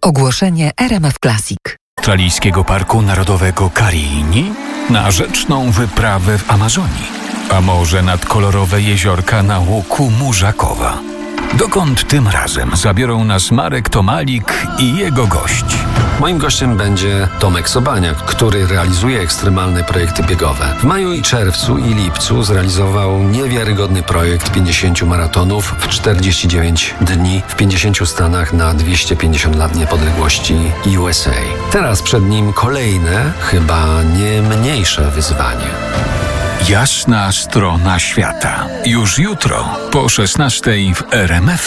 Ogłoszenie RMF Classic. Australijskiego Parku Narodowego Karini na rzeczną wyprawę w Amazonii, a może nad kolorowe jeziorka na łuku Murzakowa. Dokąd tym razem zabiorą nas Marek Tomalik i jego gość? Moim gościem będzie Tomek Sobaniak, który realizuje ekstremalne projekty biegowe. W maju i czerwcu i lipcu zrealizował niewiarygodny projekt 50 maratonów w 49 dni w 50 stanach na 250 lat niepodległości USA. Teraz przed nim kolejne, chyba nie mniejsze wyzwanie. Jasna strona świata. Już jutro po 16:00 w RMF.